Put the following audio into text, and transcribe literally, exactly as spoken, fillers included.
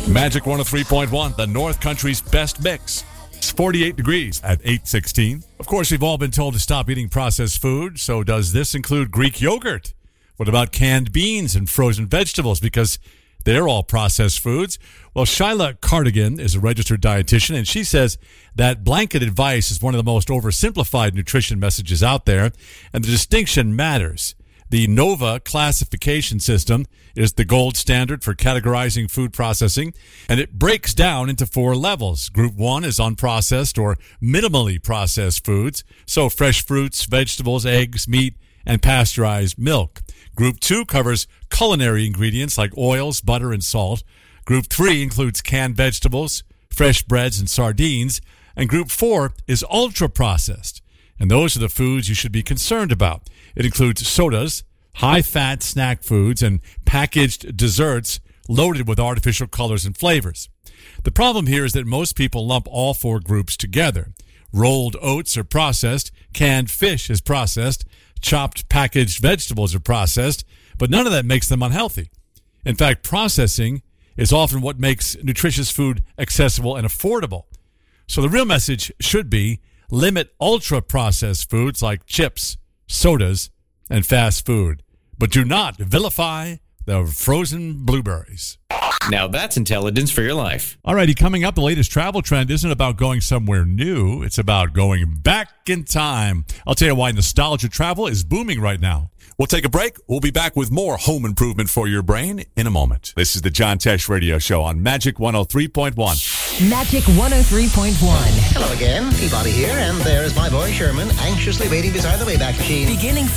Magic one oh three point one, the North Country's best mix. It's forty-eight degrees at eight sixteen. Of course, we've all been told to stop eating processed food, so does this include Greek yogurt? What about canned beans and frozen vegetables? Because they're all processed foods. Well, Shyla Cardigan is a registered dietitian, and she says that blanket advice is one of the most oversimplified nutrition messages out there, and the distinction matters. The NOVA classification system is the gold standard for categorizing food processing, and it breaks down into four levels. Group one is unprocessed or minimally processed foods, so fresh fruits, vegetables, eggs, meat, and pasteurized milk. Group two covers culinary ingredients like oils, butter, and salt. Group three includes canned vegetables, fresh breads, and sardines. And Group four is ultra-processed, and those are the foods you should be concerned about. It includes sodas, high-fat snack foods, and packaged desserts loaded with artificial colors and flavors. The problem here is that most people lump all four groups together. Rolled oats are processed, canned fish is processed, chopped packaged vegetables are processed, but none of that makes them unhealthy. In fact, processing is often what makes nutritious food accessible and affordable. So the real message should be limit ultra-processed foods like chips, sodas, and fast food. But do not vilify the frozen blueberries. Now that's intelligence for your life. All righty, coming up, the latest travel trend isn't about going somewhere new. It's about going back in time. I'll tell you why nostalgia travel is booming right now. We'll take a break. We'll be back with more home improvement for your brain in a moment. This is the John Tesh Radio Show on Magic one oh three point one. Magic one oh three point one. Hello again, Peabody here, and there is my boy Sherman anxiously waiting beside the Wayback Machine. Beginning